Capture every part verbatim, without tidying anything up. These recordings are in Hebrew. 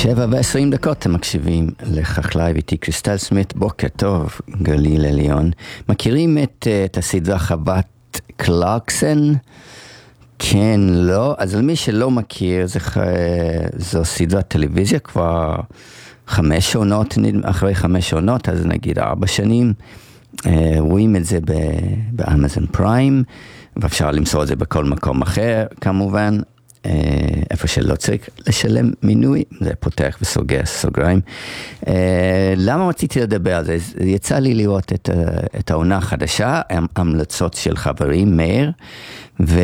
שבע ועשרים דקות אתם מקשיבים לחקלאי ואיתי קריסטל סמית. בוקר טוב, גליל עליון. מכירים את, את הסדרה חוות קלרקסון? כן, לא. אז למי שלא מכיר, זה, זו סדרת טלוויזיה כבר חמש עונות, אחרי חמש עונות, אז נגיד ארבע שנים. רואים את זה באמזון פריים, ואפשר למצוא את זה בכל מקום אחר, כמובן. איפה שלא צריך לשלם מינוי, זה פותח וסוגר סוגריים. למה רציתי לדבר על זה? יצא לי לראות את, את העונה החדשה, המלצות של חברים, מאיר, ו...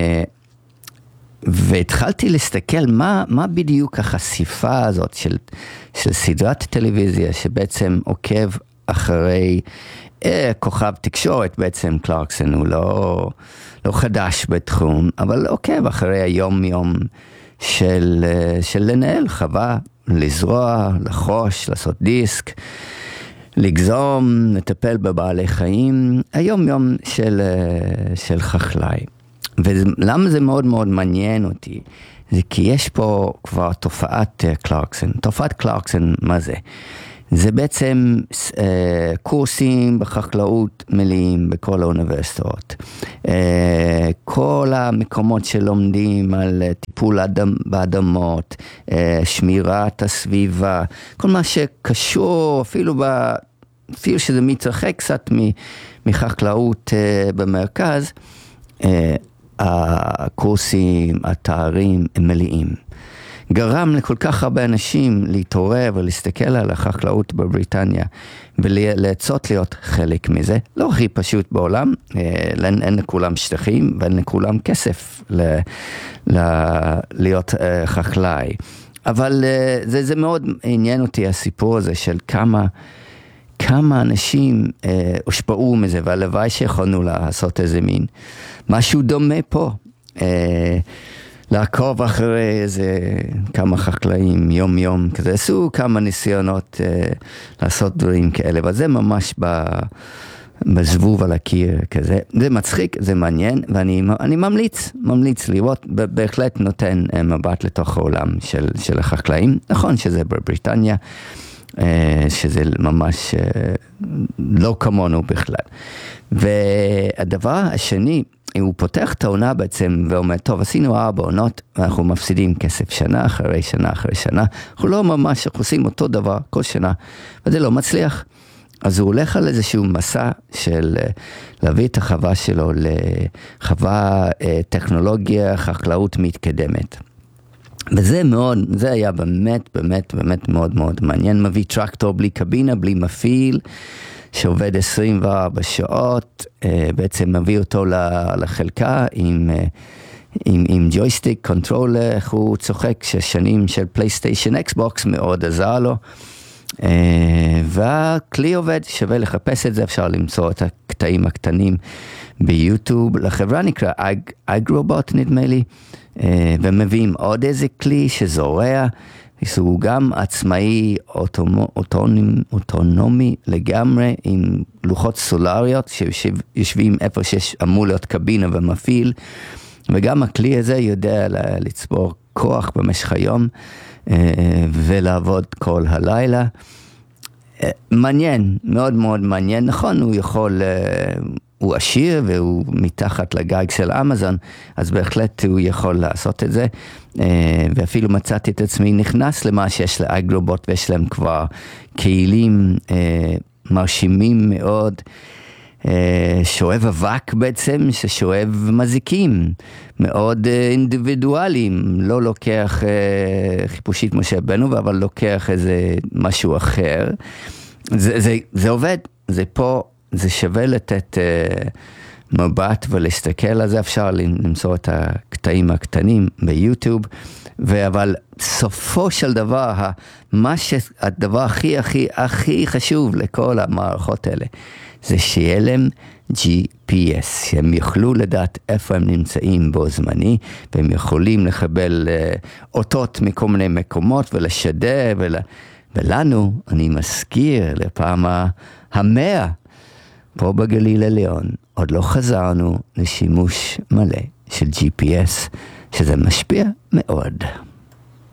והתחלתי להסתכל מה, מה בדיוק החשיפה הזאת של, של סדרת טלוויזיה, שבעצם עוקב אחרי אה, כוכב תקשורת, בעצם קלרקסון הוא לא... לא חדש בתחום, אבל עוקב אחרי היום יום של, של לנהל חווה, לזרוע, לחוש, לעשות דיסק, לגזום, לטפל בבעלי חיים, היום יום של, של חקלאי. ולמה זה מאוד מאוד מעניין אותי? זה כי יש פה כבר תופעת קלרקסון. תופעת קלרקסון, מה זה? זה בעצם אה, קורסים בחקלאות מלאים בכל האוניברסיטאות. אה, כל המקומות שלומדים על טיפול אדם, באדמות, אה, שמירת הסביבה, כל מה שקשור, אפילו, ב, אפילו שזה מתרחק קצת מחקלאות אה, במרכז, אה, הקורסים, התארים הם מלאים. גרם לכל כך הרבה אנשים להתעורר ולהסתכל על החקלאות בבריטניה ולרצות להיות חלק מזה. לא הכי פשוט בעולם, אין, אין לכולם שטחים ואין לכולם כסף ל, ל, להיות חקלאי. אבל זה, זה מאוד עניין אותי הסיפור הזה של כמה, כמה אנשים הושפעו מזה, והלוואי שיכולנו לעשות איזה מין משהו דומה פה. לעקוב אחרי איזה כמה חקלאים יום יום, כזה עשו כמה ניסיונות אה, לעשות דברים כאלה, אבל זה ממש ב, בזבוב על הקיר כזה. זה מצחיק, זה מעניין, ואני אני ממליץ, ממליץ לראות, בהחלט נותן אה, מבט לתוך העולם של, של החקלאים. נכון שזה בבריטניה, אה, שזה ממש אה, לא כמונו בכלל. והדבר השני, הוא פותח את העונה בעצם ואומר, טוב, עשינו ארבע עונות, ואנחנו מפסידים כסף שנה אחרי שנה אחרי שנה. אנחנו לא ממש עושים אותו דבר כל שנה, וזה לא מצליח. אז הוא הולך על איזשהו מסע של להביא את החווה שלו לחווה טכנולוגיה, חקלאות מתקדמת. וזה מאוד, זה היה באמת, באמת, באמת מאוד מאוד מעניין. מביא טרקטור בלי קבינה, בלי מפעיל, שעובד עשרים וארבע שעות, בעצם מביא אותו לחלקה עם, עם, עם ג'ויסטיק, קונטרולר, הוא צוחק ששנים של פלייסטיישן אקסבוקס מאוד עזר לו, והכלי עובד, שווה לחפש את זה, אפשר למצוא את הקטעים הקטנים ביוטיוב. לחברה נקרא אגרובוט נדמה לי, ומביאים עוד איזה כלי שזורע, הוא גם עצמאי, אוטונומי, אוטונומי לגמרי, עם לוחות סולריות שיושבים איפה שיש אמור להיות קבינה ומפעיל, וגם הכלי הזה יודע לצבור כוח במשך היום, ולעבוד כל הלילה. מעניין, מאוד מאוד מעניין. נכון, הוא יכול, הוא עשיר והוא מתחת לגג של אמזון, אז בהחלט הוא יכול לעשות את זה, ואפילו מצאתי את עצמי נכנס למה שיש לאגרובוט, ויש להם כבר כלים מרשימים מאוד, שואב אבק בעצם, ששואב מזיקים, מאוד אינדיבידואליים, לא לוקח חיפושית משה בנו, אבל לוקח איזה משהו אחר. זה, זה, זה עובד, זה פה, זה שווה לתת מבט ולהסתכל על זה. אפשר למצוא את הקטעים הקטנים ביוטיוב, אבל סופו של דבר, מה שהדבר הכי הכי הכי חשוב לכל המערכות האלה, זה שיהיה להם ג'י פי אס, שהם יוכלו לדעת איפה הם נמצאים בו זמני, והם יכולים לקבל אותות מכל מיני מקומות ולשדר, ול... ולנו, אני מזכיר לפעם המאה, פה בגליל עליון, עוד לא חזרנו לשימוש מלא של ג'י פי אס, שזה משפיע מאוד.